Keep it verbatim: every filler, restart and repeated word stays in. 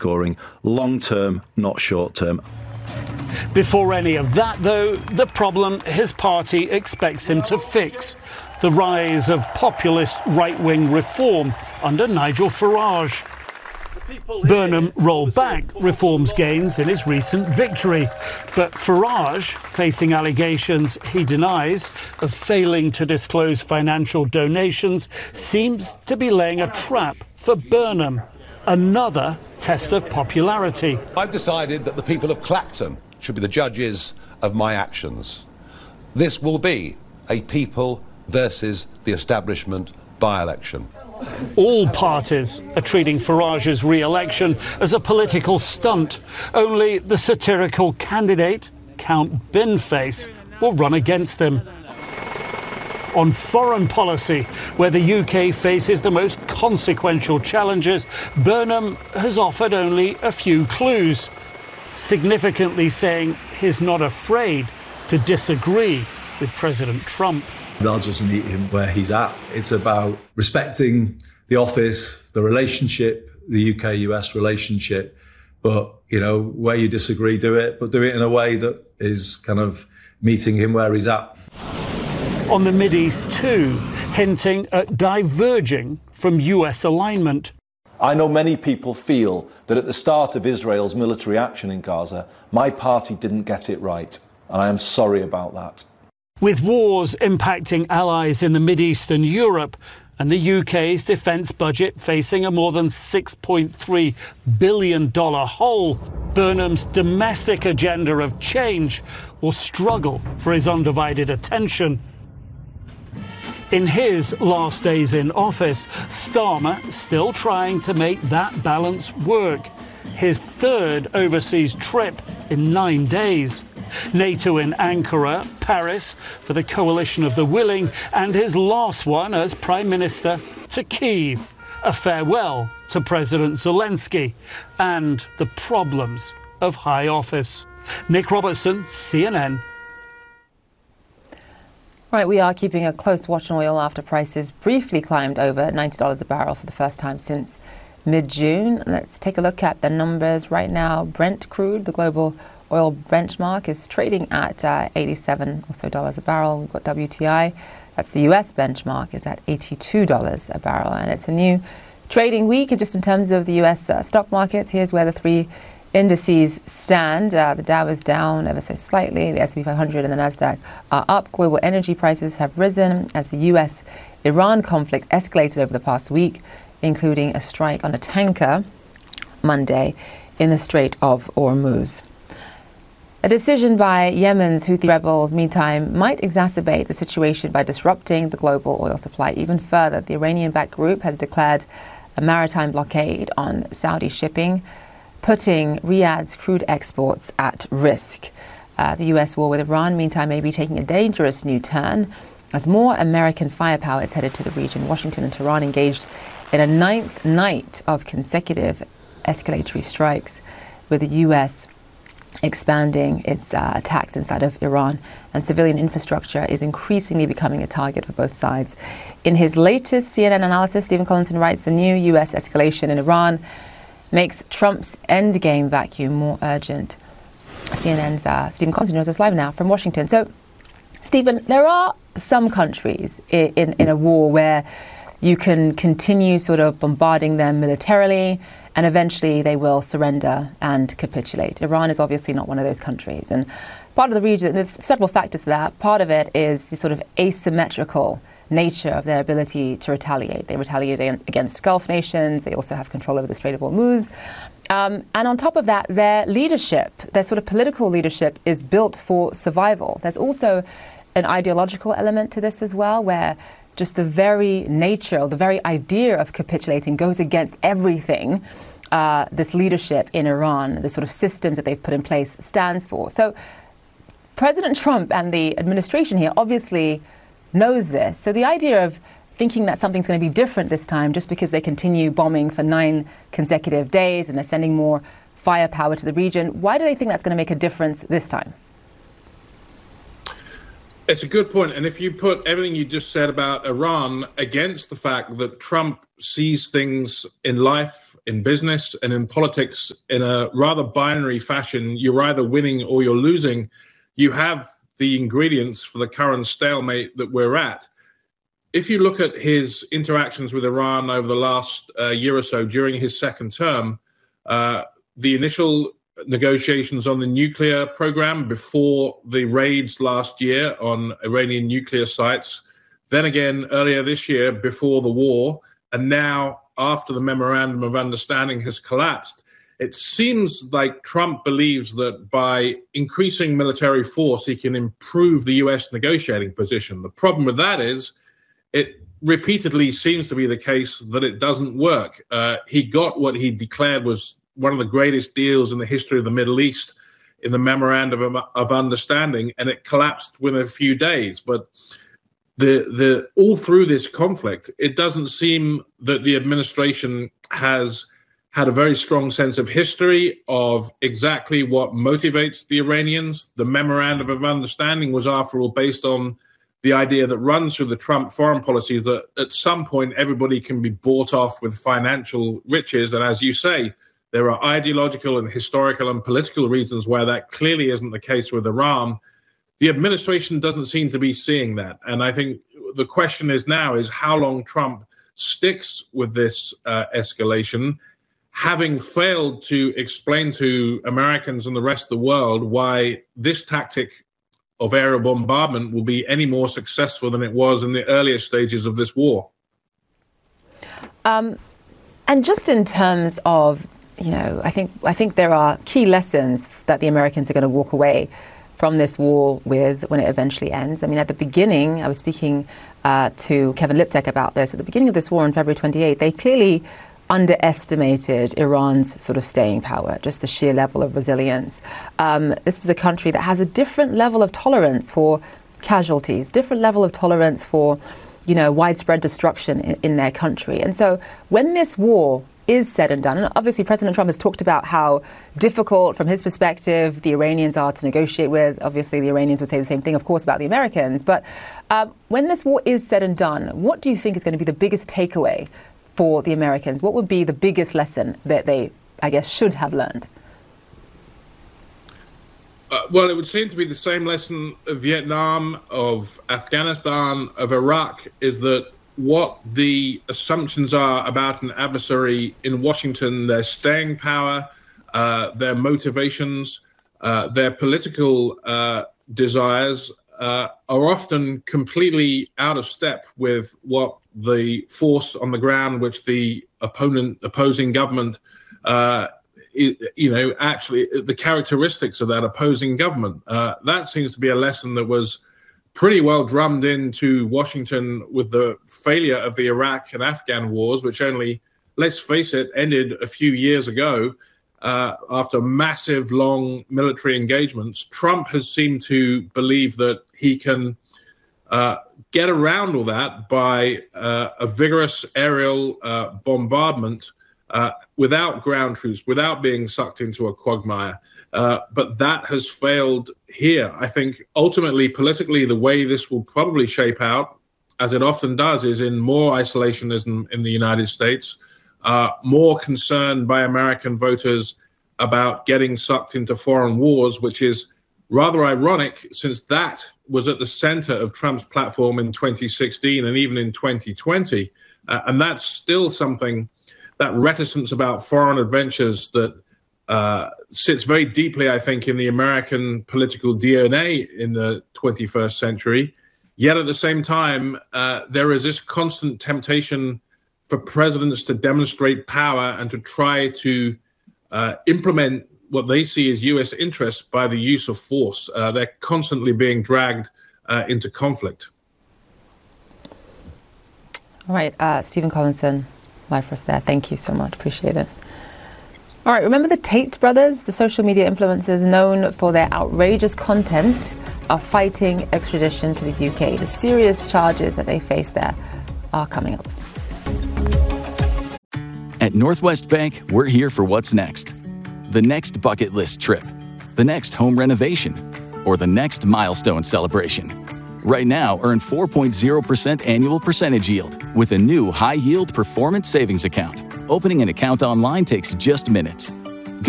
scoring, long-term, not short-term. Before any of that, though, the problem his party expects him to fix: the rise of populist right-wing reform under Nigel Farage. Burnham rolled back reforms gains in his recent victory, but Farage, facing allegations he denies of failing to disclose financial donations, seems to be laying a trap for Burnham, another test of popularity. I've decided that the people of Clacton should be the judges of my actions. This will be a people versus the establishment by-election. All parties are treating Farage's re-election as a political stunt. Only the satirical candidate, Count Binface, will run against him. On foreign policy, where the U K faces the most consequential challenges, Burnham has offered only a few clues, significantly saying he's not afraid to disagree with President Trump. They'll just meet him where he's at. It's about respecting the office, the relationship, the U K U S relationship. But, you know, where you disagree, do it, but do it in a way that is kind of meeting him where he's at. On the Mideast too, hinting at diverging from U S alignment. I know many people feel that at the start of Israel's military action in Gaza, my party didn't get it right, and I am sorry about that. With wars impacting allies in the Mideast and Europe, and the U K's defence budget facing a more than six point three billion dollars hole, Burnham's domestic agenda of change will struggle for his undivided attention. In his last days in office, Starmer still trying to make that balance work. His third overseas trip in nine days. NATO in Ankara, Paris for the coalition of the willing, and his last one as Prime Minister to Kyiv. A farewell to President Zelensky and the problems of high office. Nick Robertson, C N N. Right, we are keeping a close watch on oil after prices briefly climbed over ninety dollars a barrel for the first time since mid-June. Let's take a look at the numbers right now. Brent crude, the global oil benchmark, is trading at uh, eighty-seven or so dollars a barrel. We've got W T I, that's the U S benchmark, is at eighty-two dollars a barrel. And it's a new trading week. And just in terms of the U S uh, stock markets, here's where the three indices stand. Uh, the Dow is down ever so slightly. The S and P five hundred and the Nasdaq are up. Global energy prices have risen as the U S Iran conflict escalated over the past week, including a strike on a tanker Monday in the Strait of Hormuz. A decision by Yemen's Houthi rebels, meantime, might exacerbate the situation by disrupting the global oil supply even further. The Iranian-backed group has declared a maritime blockade on Saudi shipping, putting Riyadh's crude exports at risk. Uh, the U S war with Iran, meantime, may be taking a dangerous new turn as more American firepower is headed to the region. Washington and Tehran engaged in a ninth night of consecutive escalatory strikes, with the U S expanding its uh, attacks inside of Iran, and civilian infrastructure is increasingly becoming a target for both sides. In his latest C N N analysis, Stephen Collinson writes, the new U S escalation in Iran makes Trump's endgame vacuum more urgent. C N N's uh, Stephen Collinson joins us live now from Washington. So, Stephen, there are some countries in, in, in a war where you can continue sort of bombarding them militarily, and eventually they will surrender and capitulate. Iran is obviously not one of those countries. And part of the region, there's several factors to that. Part of it is the sort of asymmetrical nature of their ability to retaliate. They retaliate against Gulf nations. They also have control over the Strait of Hormuz. Um, and on top of that, their leadership, their sort of political leadership, is built for survival. There's also an ideological element to this as well, where just the very nature, or the very idea of capitulating goes against everything uh, this leadership in Iran, the sort of systems that they've put in place, stands for. So President Trump and the administration here obviously knows this. So the idea of thinking that something's going to be different this time just because they continue bombing for nine consecutive days and they're sending more firepower to the region, why do they think that's going to make a difference this time? It's a good point. And if you put everything you just said about Iran against the fact that Trump sees things in life in business and in politics in a rather binary fashion. You're either winning or you're losing. You have the ingredients for the current stalemate that we're at. If you look at his interactions with Iran over the last uh, year or so during his second term, uh, the initial negotiations on the nuclear program before the raids last year on Iranian nuclear sites, then again earlier this year before the war, and now after the memorandum of understanding has collapsed, it seems like Trump believes that by increasing military force, he can improve the U S negotiating position. The problem with that is it repeatedly seems to be the case that it doesn't work. Uh, he got what he declared was one of the greatest deals in the history of the Middle East in the memorandum of, of understanding, and it collapsed within a few days. But the the all through this conflict, it doesn't seem that the administration has had a very strong sense of history of exactly what motivates the Iranians. The memorandum of understanding was, after all, based on the idea that runs through the Trump foreign policy that at some point everybody can be bought off with financial riches. And as you say, there are ideological and historical and political reasons why that clearly isn't the case with Iran. The administration doesn't seem to be seeing that. And I think the question is now is how long Trump sticks with this uh, escalation, having failed to explain to Americans and the rest of the world why this tactic of aerial bombardment will be any more successful than it was in the earlier stages of this war. Um, and just in terms of, you know, I think I think there are key lessons that the Americans are going to walk away from this war with when it eventually ends. I mean, at the beginning, I was speaking uh, to Kevin Liptek about this. At the beginning of this war on February twenty-eighth, they clearly underestimated Iran's sort of staying power, just the sheer level of resilience. Um, this is a country that has a different level of tolerance for casualties, different level of tolerance for, you know, widespread destruction in, in their country. And so when this war is said and done, and obviously President Trump has talked about how difficult, from his perspective, the Iranians are to negotiate with. Obviously, the Iranians would say the same thing, of course, about the Americans. But uh, when this war is said and done, what do you think is going to be the biggest takeaway for the Americans? What would be the biggest lesson that they, I guess, should have learned? Uh, well, it would seem to be the same lesson of Vietnam, of Afghanistan, of Iraq, is that what the assumptions are about an adversary in Washington, their staying power, uh, their motivations, uh, their political uh, desires uh, are often completely out of step with what the force on the ground, which the opponent, opposing government, uh, it, you know, actually the characteristics of that opposing government. Uh, that seems to be a lesson that was pretty well drummed into Washington with the failure of the Iraq and Afghan wars, which only, let's face it, ended a few years ago uh, after massive, long military engagements. Trump has seemed to believe that he can uh, get around all that by uh, a vigorous aerial uh, bombardment uh, without ground troops, without being sucked into a quagmire. Uh, but that has failed here. I think ultimately, politically, the way this will probably shape out, as it often does, is in more isolationism in the United States, uh, more concern by American voters about getting sucked into foreign wars, which is rather ironic since that was at the center of Trump's platform in twenty sixteen and even in twenty twenty. Uh, and that's still something, that reticence about foreign adventures that Uh, sits very deeply, I think, in the American political D N A in the twenty-first century. Yet at the same time, uh, there is this constant temptation for presidents to demonstrate power and to try to uh, implement what they see as U S interests by the use of force. Uh, they're constantly being dragged uh, into conflict. All right, uh, Stephen Collinson, live for us there. Thank you so much. Appreciate it. All right, remember the Tate brothers, the social media influencers known for their outrageous content, are fighting extradition to the U K. The serious charges that they face there are coming up. At Northwest Bank, we're here for what's next. The next bucket list trip, the next home renovation, or the next milestone celebration. Right now, earn four point zero percent annual percentage yield with a new high-yield performance savings account. Opening an account online takes just minutes.